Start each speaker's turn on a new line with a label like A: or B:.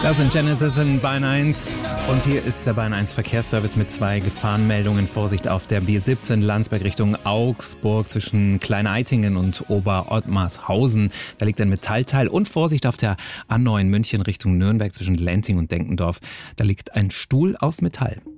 A: Das sind Genesis in Bayern 1 und hier ist der Bayern 1 Verkehrsservice mit 2 Gefahrenmeldungen. Vorsicht auf der B17 Landsberg Richtung Augsburg zwischen Klein-Eitingen und Ober-Ottmarshausen. Da liegt ein Metallteil. Und Vorsicht auf der A9 München Richtung Nürnberg zwischen Lenting und Denkendorf. Da liegt ein Stuhl aus Metall.